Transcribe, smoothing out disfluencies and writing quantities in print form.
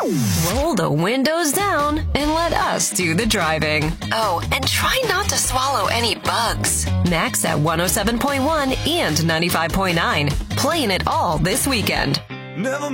Roll the windows down and let us do the driving. Oh, and try not to swallow any bugs. Max at 107.1 and 95.9. Playing it all this weekend. Never